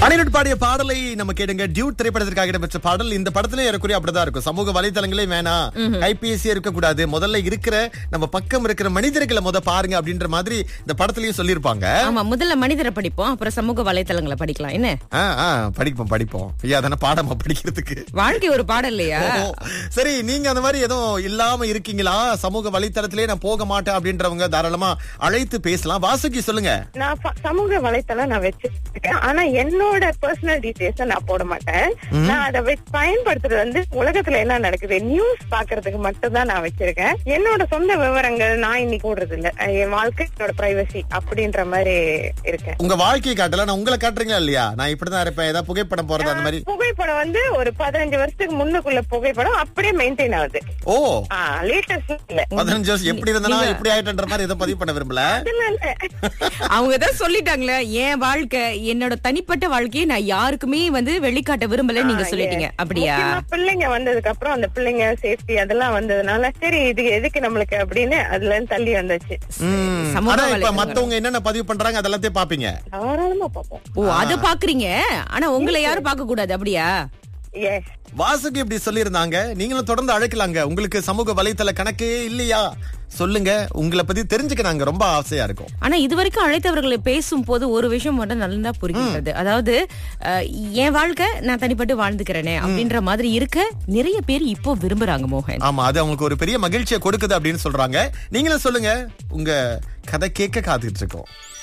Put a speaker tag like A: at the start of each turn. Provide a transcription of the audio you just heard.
A: அனிருத் பாடிய பாடலை நம்ம கேடுங்க. டியூட் திரைப்படத்திற்காக இடம்பெற்ற பாடல். இந்த படத்திலே ஏறக்குறைய அப்படிதான் இருக்கும். சமூக வலைதளங்களே வேணாம், கைபேசியே இருக்கக்கூடாது, முதல்ல இருக்கிற நம்ம பக்கம் இருக்கிற மனிதர்களை பாருங்க அப்படின்ற மாதிரி இந்த படத்திலேயே சொல்லியிருப்பாங்க.
B: ஆமா, முதல்ல மனிதரை படிப்போம், அப்புறம் சமூக வலைதளங்களை படிக்கலாம். என்ன
A: படிப்போம் ஐயா, தானே பாடமா படிக்கிறதுக்கு.
B: வாழ்க்கை ஒரு பாடம் இல்லையா?
A: சரி, நீங்க அந்த மாதிரி எதுவும் இல்லாம இருக்கீங்களா? சமூக வலைத்தளத்திலே நான் போக மாட்டேன் அப்படின்றவங்க தாராளமா அழைத்து பேசலாம். வாசுகி சொல்லுங்க.
C: நான் சமூக வலைத்தளம் நான் வச்சிருக்கேன், ஆனா என்னோட பர்சனல் டீடைல்ஸ் நான் போட மாட்டேன். நான் அதை பயன்படுத்துறது வந்து உலகத்துல என்ன நடக்குது நியூஸ் பாக்குறதுக்கு மட்டும் தான் நான் வச்சிருக்கேன். என்னோட சொந்த விவரங்கள் நான் இன்னைக்கு போடுறது இல்ல. என் வாழ்க்கை என்னோட பிரைவசி அப்படின்ற மாதிரி இருக்கேன்.
A: உங்க வாழ்க்கையை காட்டல, நான் உங்களை காட்டுறீங்களா இல்லையா? நான் இப்படிதான் இருப்பேன். ஏதாவது புகைப்படம் போறது அந்த மாதிரி
C: புகைப்படம் வந்து ஒரு 15 வருஷத்துக்கு முன்னுக்குள்ள புகைப்படம் அப்படியே மெயின்டைன் ஆகுது.
A: ஓ,
C: லேட்டஸ்ட் இல்ல.
A: 15 வருஷம் எப்படி இருந்தா இப்படி ஆயிட்டன்ற மாதிரி எதுவும் பதிவு பண்ண விரும்பல.
B: அவங்கதான் சொல்லிட்டாங்களே, என் வாழ்க்கை என்னோட தனிப்பட்ட வாழ்க்கையை நான் யாருக்குமே வந்து வெளிக்காட்ட விரும்பல நீங்க சொல்லிட்டீங்க. அப்படியா?
C: பிள்ளைங்க வந்ததுக்கு அப்புறம் அந்த பிள்ளைங்க சேஃப்டி அதெல்லாம் வந்ததுனால சரி இது எதுக்கு நம்மளுக்கு அப்படின்னு அதுல இருந்து தள்ளி வந்துச்சு.
A: மத்தவங்க என்னென்ன பதிவு பண்றாங்க அதெல்லாத்தையும் பாப்பீங்க?
C: தாராளமா பாப்போம்.
B: ஓ, அது பாக்குறீங்க, ஆனா உங்களை யாரும் பார்க்க கூடாது. அப்படியா?
A: வாசுகி இப்படி சொல்லியிருந்தாங்க. நீங்களும் தொடர்ந்து அழைக்கலாங்க. உங்களுக்கு சமூக வலைத்தள கணக்கே இல்லையா? சொல்லுங்க, உங்களை பத்தி தெரிஞ்சுக்க நாங்க ரொம்ப ஆசையா இருக்கும்.
B: ஆனா இதுவரைக்கும் அழைத்தவர்களை பேசும் போது ஒரு விஷயம் மட்டும் நல்லா புரிகிறது. அதாவது என் வாழ்க்கை நான் தனிப்பட்டு வாழ்ந்துக்கிறேனே அப்படின்ற மாதிரி இருக்க நிறைய பேர் இப்போ விரும்புறாங்க மோகன்.
A: ஆமா, அது அவங்களுக்கு ஒரு பெரிய மகிழ்ச்சியை கொடுக்குது அப்படின்னு சொல்றாங்க. நீங்களும் சொல்லுங்க, உங்க கதை கேட்க காத்துட்டு இருக்கோம்.